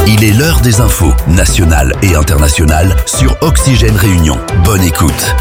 Il est l'heure des infos, nationales et internationales, sur Oxygène Réunion. Bonne écoute.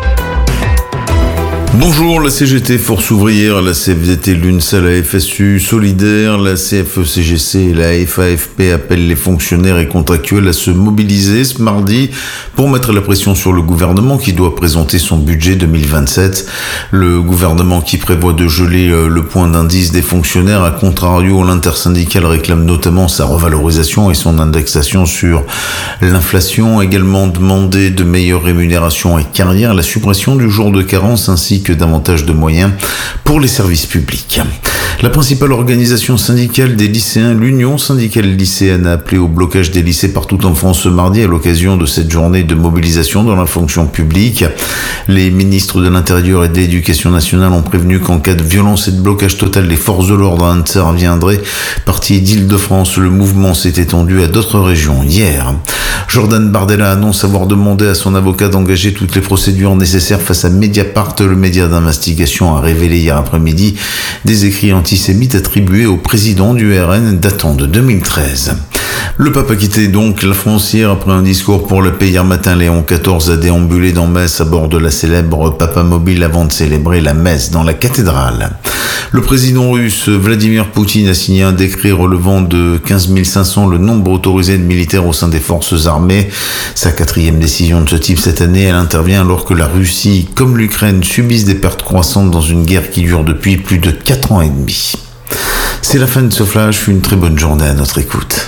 Bonjour, la CGT, Force ouvrière, la CFDT, l'UNSA, la FSU, Solidaire, la CFE-CGC et la FAFP appellent les fonctionnaires et contractuels à se mobiliser ce mardi pour mettre la pression sur le gouvernement qui doit présenter son budget 2027. Le gouvernement qui prévoit de geler le point d'indice des fonctionnaires, à contrario, l'intersyndicale réclame notamment sa revalorisation et son indexation sur l'inflation. Également demandé de meilleures rémunérations et carrières, la suppression du jour de carence ainsi que davantage de moyens pour les services publics. La principale organisation syndicale des lycéens, l'Union syndicale lycéenne, a appelé au blocage des lycées partout en France ce mardi à l'occasion de cette journée de mobilisation dans la fonction publique. Les ministres de l'Intérieur et de l'Éducation nationale ont prévenu qu'en cas de violence et de blocage total, les forces de l'ordre interviendraient. Parti d'Île-de-France, le mouvement s'est étendu à d'autres régions hier. Jordan Bardella annonce avoir demandé à son avocat d'engager toutes les procédures nécessaires face à Mediapart. Le média d'investigation a révélé hier après-midi des écrits antisémites attribués au président du RN datant de 2013. Le pape a quitté donc la France hier après un discours pour la paix. Hier matin, Léon XIV a déambulé dans Metz à bord de la célèbre Papamobile avant de célébrer la messe dans la cathédrale. Le président russe Vladimir Poutine a signé un décret relevant de 15 500 le nombre autorisé de militaires au sein des forces armées. Sa 4e décision de ce type cette année, elle intervient alors que la Russie, comme l'Ukraine, subissent des pertes croissantes dans une guerre qui dure depuis plus de 4 ans et demi. C'est la fin de ce flash, une très bonne journée à notre écoute.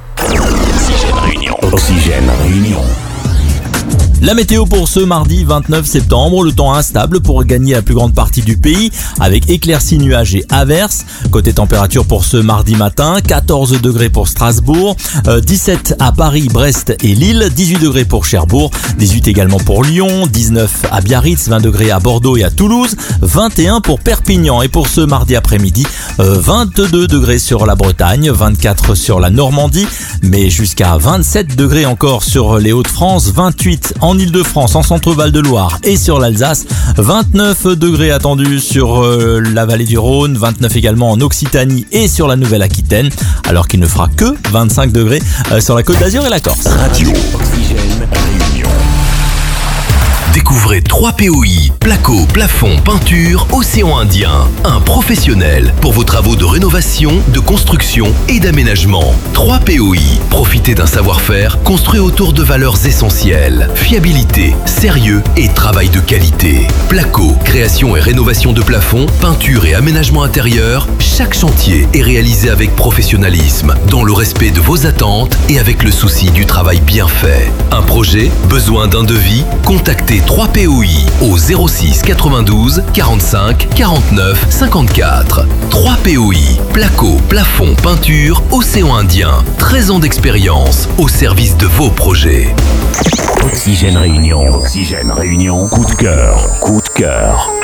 Oxygène Réunion. La météo pour ce mardi 29 septembre, le temps instable pour gagner la plus grande partie du pays avec éclaircies, nuages et averses. Côté température pour ce mardi matin, 14 degrés pour Strasbourg, 17 à Paris, Brest et Lille, 18 degrés pour Cherbourg, 18 également pour Lyon, 19 à Biarritz, 20 degrés à Bordeaux et à Toulouse, 21 pour Perpignan. Et pour ce mardi après-midi, 22 degrés sur la Bretagne, 24 sur la Normandie, mais jusqu'à 27 degrés encore sur les Hauts-de-France, 28 en Île-de-France, en Centre-Val de Loire et sur l'Alsace, 29 degrés attendus sur la vallée du Rhône, 29 également en Occitanie et sur la Nouvelle-Aquitaine, alors qu'il ne fera que 25 degrés sur la Côte d'Azur et la Corse. Radio Oxygène Réunion. Découvrez 3 POI, placo, plafond, peinture, océan Indien. Un professionnel pour vos travaux de rénovation, de construction et d'aménagement. 3 POI, profitez d'un savoir-faire construit autour de valeurs essentielles. Fiabilité, sérieux et travail de qualité. Placo, création et rénovation de plafond, peinture et aménagement intérieur. Chaque chantier est réalisé avec professionnalisme, dans le respect de vos attentes et avec le souci du travail bien fait. Un projet, besoin d'un devis, contactez 3 POI au 06 92 45 49 54. 3 POI, placo, plafond, peinture, océan Indien. 13 ans d'expérience au service de vos projets. Oxygène Réunion. Oxygène Réunion. Coup de cœur. Coup de cœur.